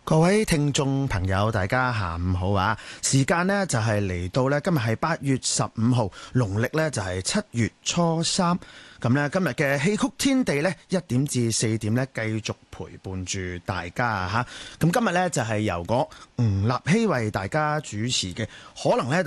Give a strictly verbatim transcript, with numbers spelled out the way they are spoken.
各位聽眾朋友，大家下午好啊！時間呢就係嚟到呢，今日係八月十五號，農曆呢就係七月初三。咁呢，今日嘅戲曲天地呢，一點至四點呢繼續陪伴住大家啊！吓，咁今日呢就係由我吳立希為大家主持嘅，可能呢。